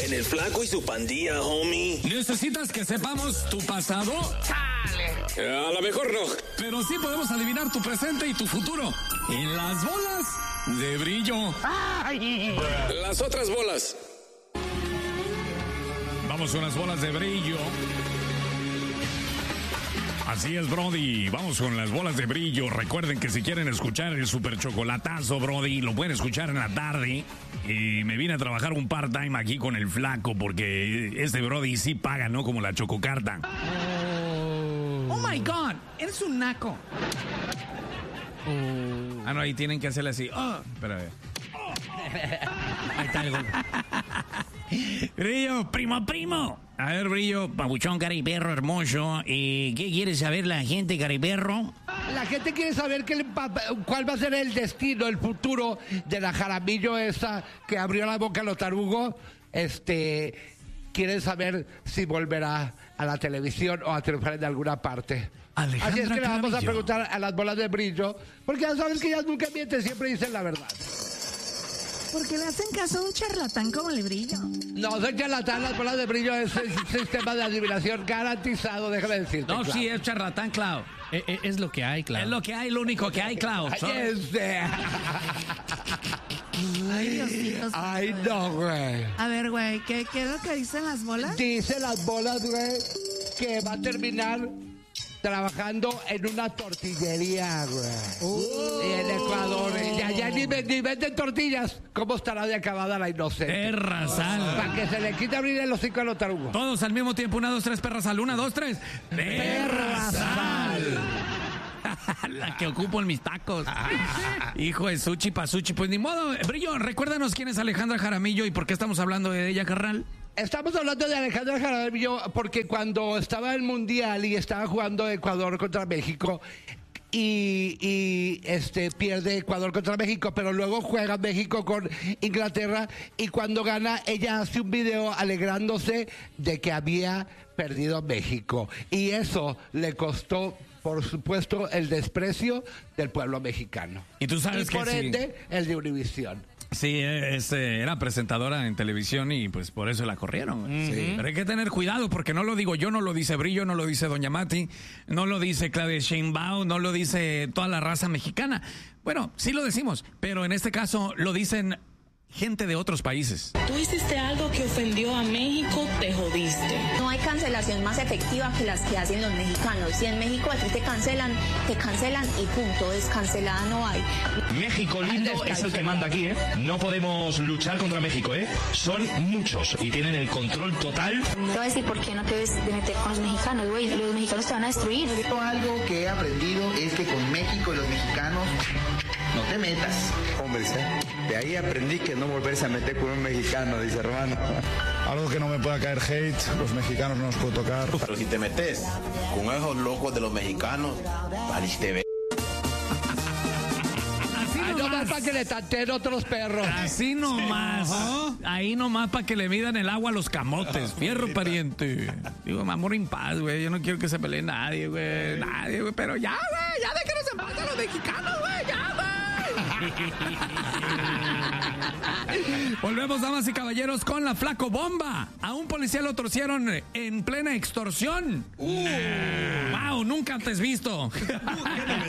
en el Flaco y su pandilla, homie. ¿Necesitas que sepamos tu pasado? ¡Chale! A lo mejor no. Pero sí podemos adivinar tu presente y tu futuro. En las bolas de brillo. ¡Ay! Las otras bolas. Vamos con las bolas de brillo. Así es, Brody. Vamos con las bolas de brillo. Recuerden que si quieren escuchar el super chocolatazo, Brody, lo pueden escuchar en la tarde. Y me vine a trabajar un part-time aquí con el Flaco porque este Brody sí paga, ¿no? Como la chococarta. Oh my God, eres un naco. Ah, no, ahí tienen que hacerle así. Espera. Ahí está el golpe. Brillo, primo. A ver, Brillo, pabuchón, cariperro hermoso. ¿Qué quiere saber la gente, cariperro? La gente quiere saber cuál va a ser el destino, el futuro de la Jaramillo esa que abrió la boca a los tarugos. Quieren saber si volverá a la televisión o a triunfar de alguna parte. Alejandra Así es que le vamos a Jaramillo. preguntar a las bolas de brillo, porque ya sabes que ellas nunca mienten, siempre dicen la verdad. Porque le hacen caso a un charlatán como el Brillo. No, soy charlatán, las bolas de brillo es un sistema de adivinación garantizado, déjame decirte. No, Clau. sí, es charlatán, Clau. Es lo que hay, claro. Es lo que hay, lo único que hay, Clau. Ay, Dios mío. Ay, no, güey. A ver, güey, ¿qué es lo que dicen las bolas? Dice las bolas, güey, que va a terminar trabajando en una tortillería, güey. En Ecuador. Y allá ni venden tortillas. ¿Cómo estará de acabada la inocente? Perra sal. Para que se le quite abrir el hocico a los tarugos. Todos al mismo tiempo. 1, 2, 3, perra sal. 1, 2, 3. Perra sal. La que ocupo en mis tacos. Hijo de Suchi Pasuchi. Pues ni modo. Brillo, recuérdanos quién es Alejandra Jaramillo y por qué estamos hablando de ella, carnal. Estamos hablando de Alejandra Jaramillo porque cuando estaba en el Mundial y estaba jugando Ecuador contra México y pierde Ecuador contra México, pero luego juega México con Inglaterra y cuando gana ella hace un video alegrándose de que había perdido México y eso le costó, por supuesto, el desprecio del pueblo mexicano. Y tú sabes y que por ende, el de Univisión. Sí, era presentadora en televisión y pues por eso la corrieron. Sí. Pero hay que tener cuidado porque no lo digo yo, no lo dice Brillo, no lo dice Doña Mati, no lo dice Claudia Sheinbaum, no lo dice toda la raza mexicana. Bueno, sí lo decimos, pero en este caso lo dicen gente de otros países. Tú hiciste algo que ofendió a México, te jodiste. No hay cancelación más efectiva que las que hacen los mexicanos. Si en México a ti te cancelan y punto, descancelada no hay. México lindo es el que manda aquí, ¿eh? No podemos luchar contra México, ¿eh? Son muchos y tienen el control total. Te voy a decir por qué no te debes de meter con los mexicanos, güey. Los mexicanos te van a destruir. Algo que he aprendido es que con México y los mexicanos no te metas. Hombre, de ahí aprendí que no volverse a meter con un mexicano, dice hermano. Algo que no me pueda caer hate, los mexicanos no nos puedo tocar. Pero si te metes con esos locos de los mexicanos, valiste ver. Nomás para que le tanteen otros perros. Así nomás. Ahí nomás para que le midan el agua a los camotes. Fierro pariente. Digo, amor en paz, güey. Yo no quiero que se pelee nadie, güey. Nadie, güey. Pero ya, güey. Ya déjenos en paz a los mexicanos, güey. Ya, güey. Volvemos, damas y caballeros, con la Flaco Bomba. A un policía lo torcieron en plena extorsión. Wow, nunca antes visto.